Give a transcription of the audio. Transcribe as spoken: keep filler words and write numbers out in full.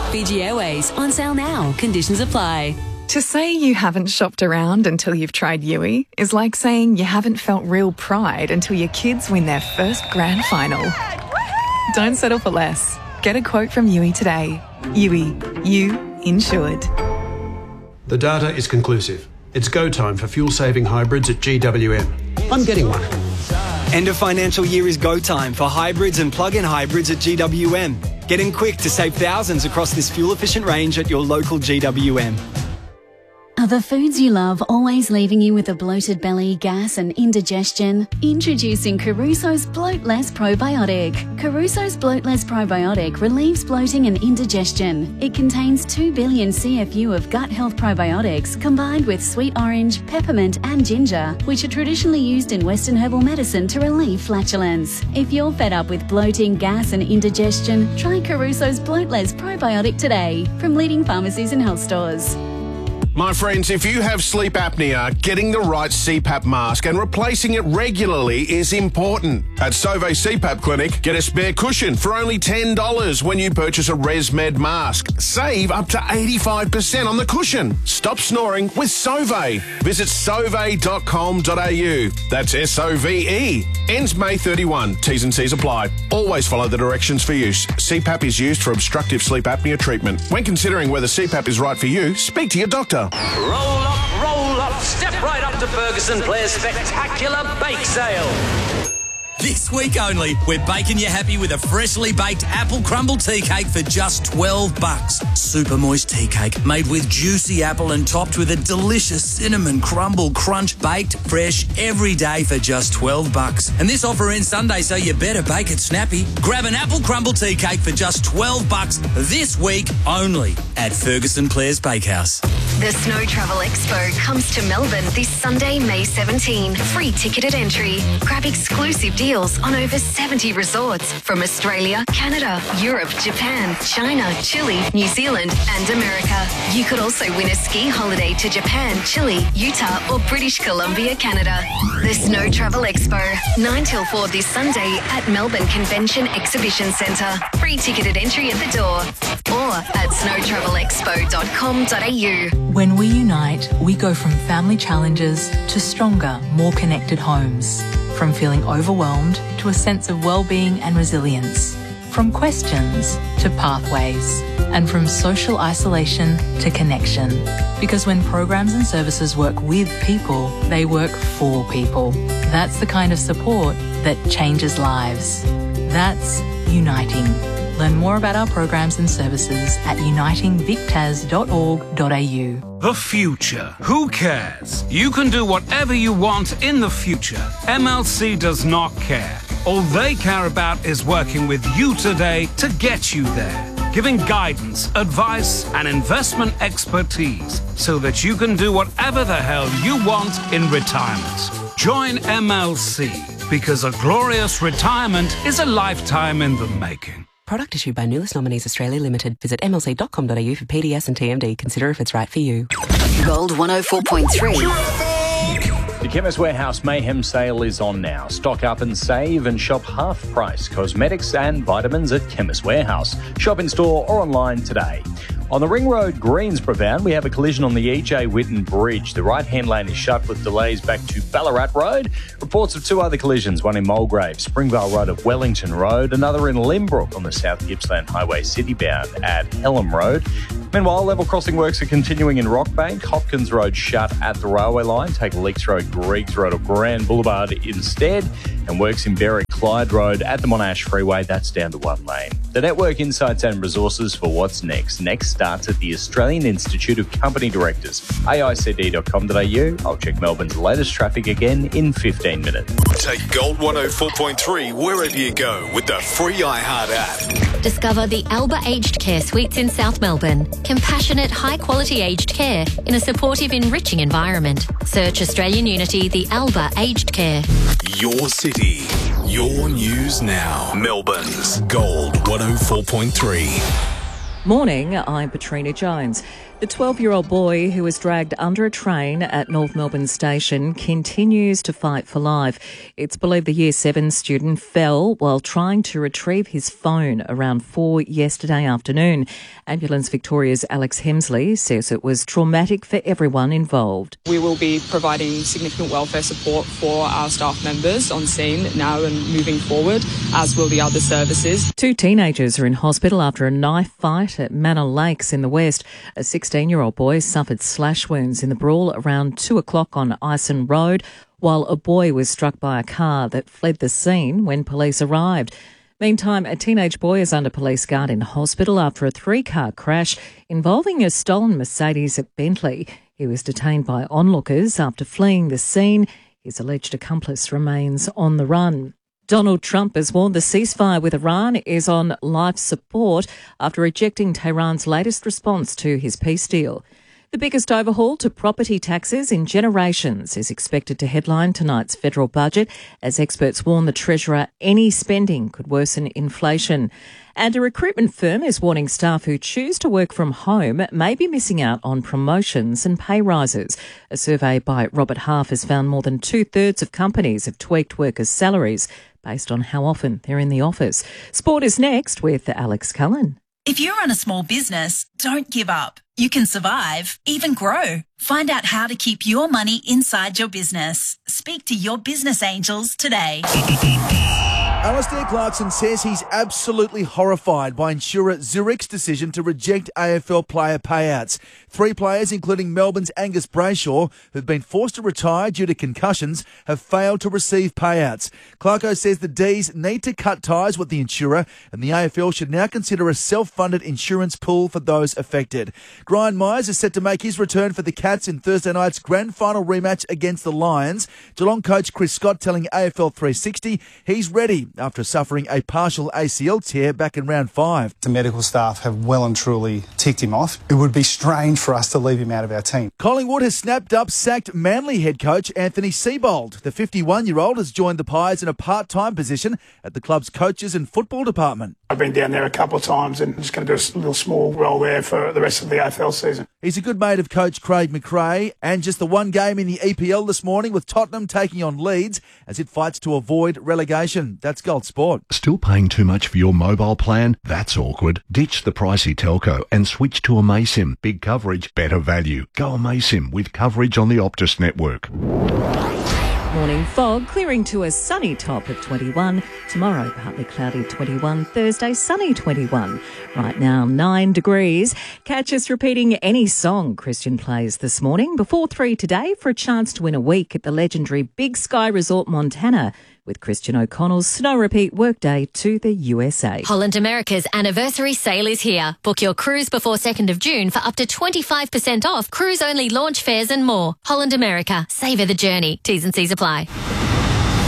Fiji Airways, on sale now. Conditions apply. To say you haven't shopped around until you've tried Yui is like saying you haven't felt real pride until your kids win their first grand final. Don't settle for less. Get a quote from Yui today. Yui, you insured. The data is conclusive. It's go time for fuel-saving hybrids at G W M. I'm getting one. End of financial year is go time for hybrids and plug-in hybrids at G W M. Get in quick to save thousands across this fuel-efficient range at your local G W M. Are the foods you love always leaving you with a bloated belly, gas and indigestion? Introducing Caruso's Bloat Less Probiotic. Caruso's Bloat Less Probiotic relieves bloating and indigestion. It contains two billion C F U of gut health probiotics combined with sweet orange, peppermint and ginger, which are traditionally used in Western herbal medicine to relieve flatulence. If you're fed up with bloating, gas and indigestion, try Caruso's Bloat Less Probiotic today from leading pharmacies and health stores. My friends, if you have sleep apnea, getting the right C PAP mask and replacing it regularly is important. At Sauvé C PAP Clinic, get a spare cushion for only ten dollars when you purchase a ResMed mask. Save up to eighty-five percent on the cushion. Stop snoring with Sauvé. Visit sauve dot com dot a u. That's S O V E. Ends May thirty-first. T's and C's apply. Always follow the directions for use. C PAP is used for obstructive sleep apnea treatment. When considering whether C PAP is right for you, speak to your doctor. Roll up, roll up, step right up to Ferguson Blair's spectacular bake sale. This week only, we're baking you happy with a freshly baked apple crumble tea cake for just twelve bucks. Super moist tea cake made with juicy apple and topped with a delicious cinnamon crumble crunch, baked fresh every day for just twelve bucks. And this offer ends Sunday, so you better bake it snappy. Grab an apple crumble tea cake for just twelve bucks this week only at Ferguson Blair's Bakehouse. The Snow Travel Expo comes to Melbourne this Sunday, May seventeenth. Free ticketed entry. Grab exclusive deals on over seventy resorts from Australia, Canada, Europe, Japan, China, Chile, New Zealand and America. You could also win a ski holiday to Japan, Chile, Utah or British Columbia, Canada. The Snow Travel Expo, nine till four this Sunday at Melbourne Convention Exhibition Centre. Free ticketed entry at the door or at snow travel expo dot com dot a u. When we unite, we go from family challenges to stronger, more connected homes. From feeling overwhelmed to a sense of well-being and resilience. From questions to pathways. And from social isolation to connection. Because when programs and services work with people, they work for people. That's the kind of support that changes lives. That's uniting. Learn more about our programs and services at uniting victas dot org dot a u. The future. Who cares? You can do whatever you want in the future. M L C does not care. All they care about is working with you today to get you there. Giving guidance, advice and investment expertise so that you can do whatever the hell you want in retirement. Join M L C because a glorious retirement is a lifetime in the making. Product issued by Nulis Nominees Australia Limited. Visit m l c dot com dot a u for P D S and T M D. Consider if it's right for you. Gold one oh four point three. The Chemist Warehouse Mayhem sale is on now. Stock up and save and shop half price cosmetics and vitamins at Chemist Warehouse. Shop in store or online today. On the Ring Road, Greensboro bound, we have a collision on the E J Whitten Bridge. The right-hand lane is shut with delays back to Ballarat Road. Reports of two other collisions, one in Mulgrave, Springvale Road at Wellington Road, another in Limbrook on the South Gippsland Highway City bound at Pelham Road. Meanwhile, level crossing works are continuing in Rockbank. Hopkins Road shut at the railway line. Take Leaks Road, Griggs Road or Grand Boulevard instead. And works in Berwick, Clyde Road at the Monash Freeway. That's down to one lane. The network insights and resources for what's next. Next starts at the Australian Institute of Company Directors, A I C D dot com dot a u. I'll check Melbourne's latest traffic again in fifteen minutes. Take Gold one oh four point three wherever you go with the free iHeart app. Discover the Alba Aged Care Suites in South Melbourne. Compassionate, high-quality aged care in a supportive, enriching environment. Search Australian Unity, the Alba Aged Care. Your city, your news now. Melbourne's Gold one oh four point three. Morning, I'm Patrina Jones. The twelve-year-old boy who was dragged under a train at North Melbourne Station continues to fight for life. It's believed the Year seven student fell while trying to retrieve his phone around four yesterday afternoon. Ambulance Victoria's Alex Hemsley says it was traumatic for everyone involved. We will be providing significant welfare support for our staff members on scene now and moving forward, as will the other services. Two teenagers are in hospital after a knife fight at Manor Lakes in the West. A sixteen-year-old boy suffered slash wounds in the brawl around two o'clock on Ison Road, while a boy was struck by a car that fled the scene when police arrived. Meantime, a teenage boy is under police guard in hospital after a three-car crash involving a stolen Mercedes at Bentley. He was detained by onlookers after fleeing the scene. His alleged accomplice remains on the run. Donald Trump has warned the ceasefire with Iran is on life support after rejecting Tehran's latest response to his peace deal. The biggest overhaul to property taxes in generations is expected to headline tonight's federal budget as experts warn the Treasurer any spending could worsen inflation. And a recruitment firm is warning staff who choose to work from home may be missing out on promotions and pay rises. A survey by Robert Half has found more than two-thirds of companies have tweaked workers' salaries based on how often they're in the office. Sport is next with Alex Cullen. If you run a small business, don't give up. You can survive, even grow. Find out how to keep your money inside your business. Speak to your business angels today. Alistair Clarkson says he's absolutely horrified by insurer Zurich's decision to reject A F L player payouts. Three players, including Melbourne's Angus Brayshaw, who've been forced to retire due to concussions, have failed to receive payouts. Clarko says the D's need to cut ties with the insurer and the A F L should now consider a self-funded insurance pool for those affected. Brian Myers is set to make his return for the Cats in Thursday night's grand final rematch against the Lions. Geelong coach Chris Scott telling A F L three sixty he's ready after suffering a partial A C L tear back in round five. The medical staff have well and truly ticked him off. It would be strange for us to leave him out of our team. Collingwood has snapped up sacked Manly head coach Anthony Seibold. The fifty-one-year-old has joined the Pies in a part-time position at the club's coaches and football department. I've been down there a couple of times and just going to do a little small role there for the rest of the A F L season. He's a good mate of coach Craig McRae, and just the one game in the E P L this morning with Tottenham taking on Leeds as it fights to avoid relegation. That's Gold Sport. Still paying too much for your mobile plan? That's awkward. Ditch the pricey telco and switch to Amaysim. Big coverage, better value. Go Amaysim with coverage on the Optus network. Morning fog, clearing to a sunny top of twenty-one. Tomorrow, partly cloudy twenty-one. Thursday, sunny twenty-one. Right now, nine degrees. Catch us repeating any song Christian plays this morning before three today for a chance to win a week at the legendary Big Sky Resort Montana with Christian O'Connell's Snow Repeat Workday to the U S A. Holland America's anniversary sale is here. Book your cruise before second of June for up to twenty-five percent off cruise-only launch fares and more. Holland America. Savour the journey. T's and C's apply.